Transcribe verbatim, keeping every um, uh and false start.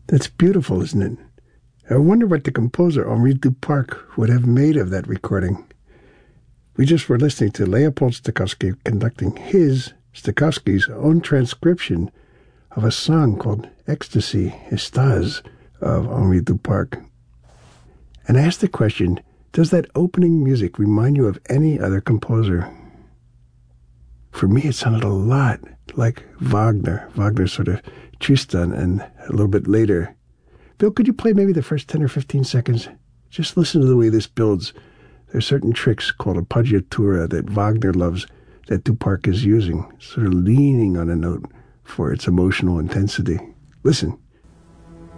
That's beautiful, isn't it? I wonder what the composer Henri Duparc would have made of that recording. We just were listening to Leopold Stokowski conducting his, Stokowski's, own transcription of a song called Ecstasy, Estase, of Henri Duparc. And I asked the question, does that opening music remind you of any other composer? For me, it sounded a lot like Wagner. Wagner's sort of Tristan, and a little bit later. Bill, could you play maybe the first ten or fifteen seconds? Just listen to the way this builds. There are certain tricks called appoggiatura that Wagner loves that Duparc is using, sort of leaning on a note for its emotional intensity. Listen.